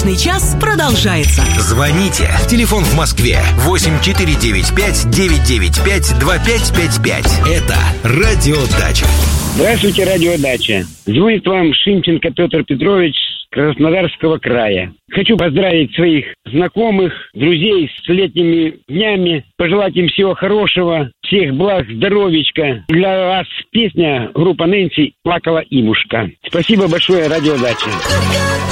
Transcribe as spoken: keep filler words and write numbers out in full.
Радиодачный час продолжается. Звоните. Телефон в Москве восемь четыре девять пять девять девять пять два пять пять пять. Это Радиодача. Здравствуйте, Радиодача. Звонит вам Шимченко Петр Петрович с Краснодарского края. Хочу поздравить своих знакомых, друзей с летними днями, пожелать им всего хорошего, всех благ, здоровечка. Для вас песня группа Нэнси «Плакала Имушка». Спасибо большое, Радиодача.